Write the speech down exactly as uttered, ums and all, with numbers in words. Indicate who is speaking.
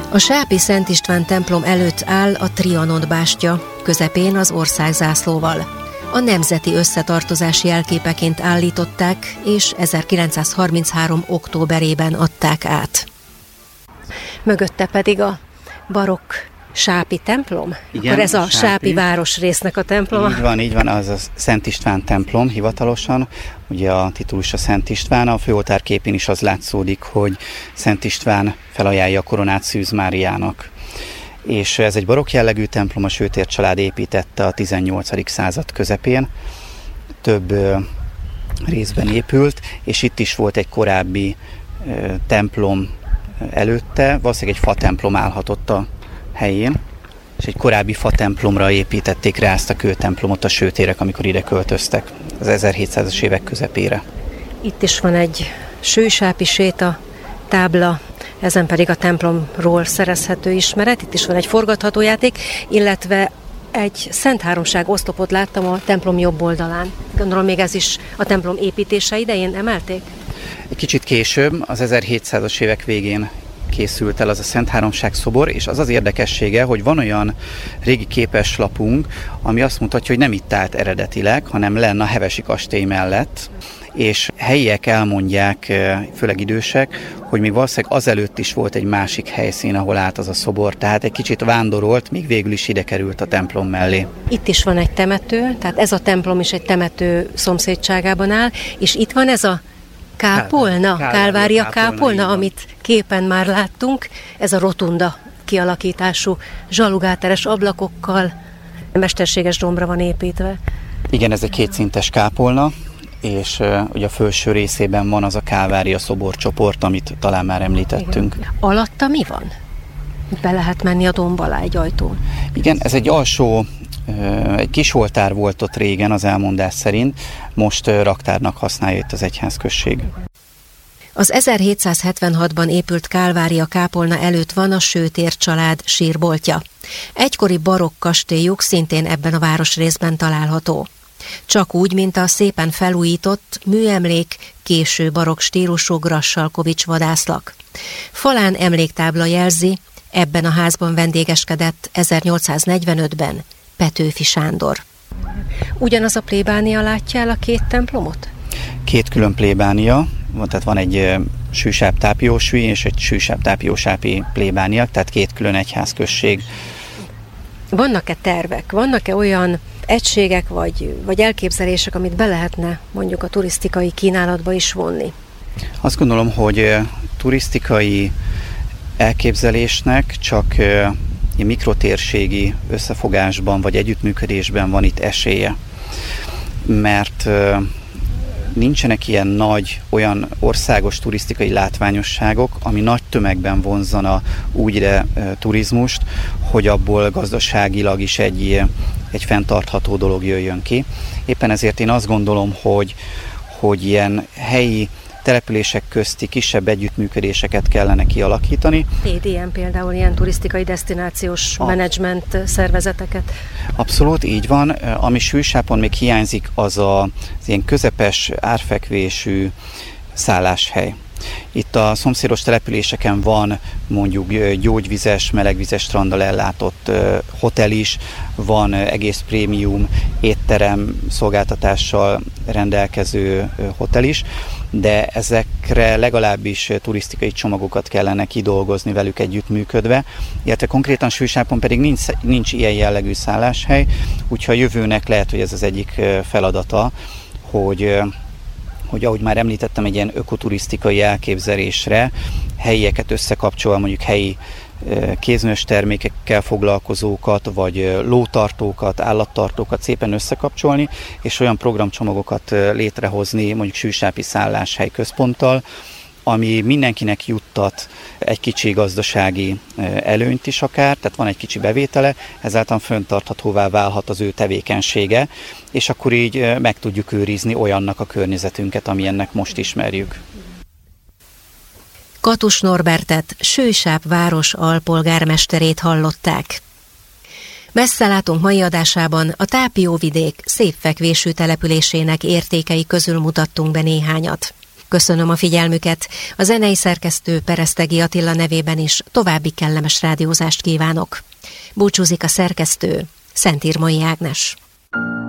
Speaker 1: A sápi Szent István templom előtt áll a Trianon bástya, közepén az országzászlóval. A nemzeti összetartozás jelképeként állították, és ezerkilencszázharminchárom októberében adták át. Mögötte pedig a barokk sápi templom?
Speaker 2: Igen,
Speaker 1: akkor ez a
Speaker 2: sápi,
Speaker 1: sápi városrésznek a temploma?
Speaker 2: Így van, így van, az a Szent István templom hivatalosan, ugye a titulus a Szent István, a főoltárképén is az látszódik, hogy Szent István felajánlja a koronát Szűz Máriának. És ez egy barokk jellegű templom, a Sőtér család építette a tizennyolcadik század közepén, több ö, részben épült, és itt is volt egy korábbi ö, templom előtte, valószínűleg egy fa templom állhatott a helyén, és egy korábbi fa templomra építették rá ezt a kőtemplomot a sőtérek, amikor ide költöztek az ezerhétszázas évek közepére.
Speaker 1: Itt is van egy sősápi séta tábla, ezen pedig a templomról szerezhető ismeret. Itt is van egy forgathatójáték, illetve egy Szent Háromság oszlopot láttam a templom jobb oldalán. Gondolom még ez is a templom építése idején emelték?
Speaker 2: Egy kicsit később, az ezerhétszázas évek végén készült el az a Szent Háromság szobor, és az az érdekessége, hogy van olyan régi képeslapunk, ami azt mutatja, hogy nem itt állt eredetileg, hanem lenne a Hevesi kastély mellett, és helyiek elmondják, főleg idősek, hogy még valószínűleg azelőtt is volt egy másik helyszín, ahol állt az a szobor, tehát egy kicsit vándorolt, míg végül is ide került a templom mellé.
Speaker 1: Itt is van egy temető, tehát ez a templom is egy temető szomszédságában áll, és itt van ez a kápolna, Kálvária kápolna, amit képen már láttunk, ez a rotunda kialakítású, zsalugáteres ablakokkal, mesterséges dombra van építve.
Speaker 2: Igen, ez egy kétszintes kápolna, és uh, ugye a felső részében van az a Kálvária szoborcsoport, amit talán már említettünk.
Speaker 1: Igen. Alatta mi van? Be lehet menni a domb alá egy ajtón.
Speaker 2: Igen, ez egy alsó, uh, egy kis oltár volt ott régen az elmondás szerint, most uh, raktárnak használja itt az egyházközség.
Speaker 1: Az ezerhétszázhetvenhatban épült Kálvária kápolna előtt van a Sőtér család sírboltja. Egykori barokk kastélyuk szintén ebben a városrészben található. Csak úgy, mint a szépen felújított, műemlék, késő barokk stílusú Grassalkovich vadászlak. Falán emléktábla jelzi, ebben a házban vendégeskedett ezernyolcszáznegyvenötben Petőfi Sándor. Ugyanaz a plébánia látja el a két templomot?
Speaker 2: Két külön plébánia, tehát van egy sűsáp-tápiósúly és egy sűsáp-tápiósápi plébánia, tehát két külön egyházközség.
Speaker 1: Vannak-e tervek, vannak-e olyan egységek vagy, vagy elképzelések, amit be lehetne mondjuk a turisztikai kínálatba is vonni?
Speaker 2: Azt gondolom, hogy turisztikai elképzelésnek csak mikrotérségi összefogásban vagy együttműködésben van itt esélye. Mert nincsenek ilyen nagy, olyan országos turisztikai látványosságok, ami nagy tömegben vonzana úgy ide e, turizmust, hogy abból gazdaságilag is egy, egy fenntartható dolog jöjjön ki. Éppen ezért én azt gondolom, hogy, hogy ilyen helyi települések közti kisebb együttműködéseket kellene kialakítani. té dé em például ilyen turisztikai desztinációs a... menedzsment szervezeteket. Abszolút, így van. Ami Sűsápon még hiányzik, az a, az ilyen közepes árfekvésű szálláshely. Itt a szomszédos településeken van mondjuk gyógyvizes, melegvizes stranddal ellátott hotel is, van egész prémium étterem szolgáltatással rendelkező hotel is, de ezekre legalábbis turisztikai csomagokat kellene kidolgozni velük együttműködve, illetve konkrétan Sűsápon pedig nincs, nincs ilyen jellegű szálláshely, úgyhogy a jövőnek lehet, hogy ez az egyik feladata, hogy hogy ahogy már említettem, egy ilyen ökoturisztikai elképzelésre helyieket összekapcsolva, mondjuk helyi kézműves termékekkel foglalkozókat, vagy lótartókat, állattartókat szépen összekapcsolni, és olyan programcsomagokat létrehozni mondjuk Sűsápi szálláshely központtal, ami mindenkinek juttat egy kicsi gazdasági előnyt is akár, tehát van egy kicsi bevétele, ezáltal fenntarthatóvá válhat az ő tevékenysége, és akkor így meg tudjuk őrizni olyannak a környezetünket, amilyennek most ismerjük. Katus Norbertet, Sősáp város alpolgármesterét hallották. Messze látunk mai adásában a Tápióvidék szép fekvésű településének értékei közül mutattunk be néhányat.
Speaker 1: Köszönöm a figyelmüket. A zenei szerkesztő Peresztegi Attila nevében is további kellemes rádiózást kívánok. Búcsúzik a szerkesztő, Szentírmai Ágnes.